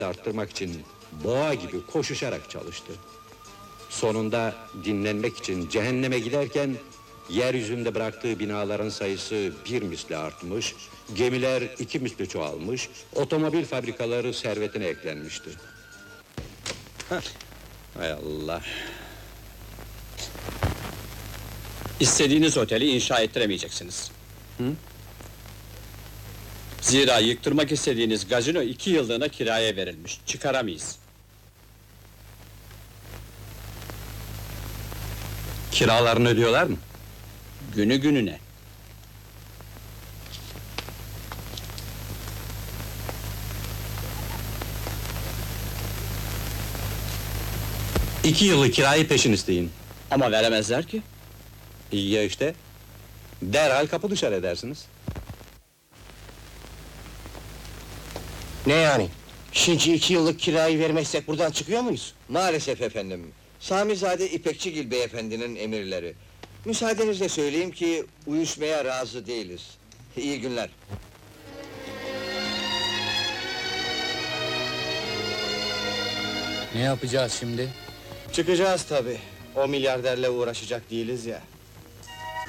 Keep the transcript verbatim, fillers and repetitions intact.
arttırmak için boğa gibi koşuşarak çalıştı. Sonunda dinlenmek için cehenneme giderken yeryüzünde bıraktığı binaların sayısı bir misli artmış, gemiler iki misli çoğalmış, otomobil fabrikaları servetine eklenmişti. Hay Allah! İstediğiniz oteli inşa ettiremeyeceksiniz. Hı? Zira yıktırmak istediğiniz gazino iki yıllığına kiraya verilmiş, çıkaramayız. Kiralarını ödüyorlar mı? Günü gününe. İki yıllık kirayı peşin isteyin. Ama veremezler ki. İyi ya işte. Derhal kapı dışarı edersiniz. Ne yani? Şimdi iki yıllık kirayı vermezsek buradan çıkıyor muyuz? Maalesef efendim. Samizade İpekçigil beyefendinin emirleri. Müsaadenizle söyleyeyim ki uyuşmaya razı değiliz. İyi günler. Ne yapacağız şimdi? Çıkacağız tabii. O milyarderle uğraşacak değiliz ya.